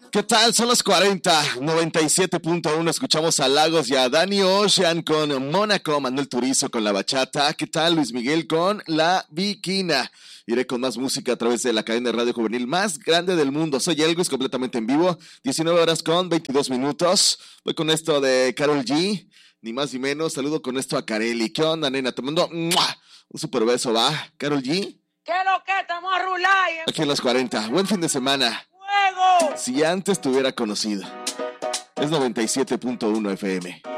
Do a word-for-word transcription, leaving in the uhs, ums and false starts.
¿Qué tal? Son las cuarenta, noventa y siete punto uno. Escuchamos a Lagos y a Danny Ocean con Mónaco, Manuel Turizo con La Bachata. ¿Qué tal? Luis Miguel con La Bikina. Iré con más música a través de la cadena de radio juvenil más grande del mundo. Soy Elvis, completamente en vivo. diecinueve horas con veintidós minutos. Voy con esto de Karol G. Ni más ni menos. Saludo con esto a Kareli. ¿Qué onda, nena? Te mando ¡mua! Un super beso, ¿va? Karol G. ¿Qué lo que? Estamos a rular. Aquí en las cuarenta. Buen fin de semana. ¡Fuego! Si antes te hubiera conocido. Es noventa y siete punto uno F M.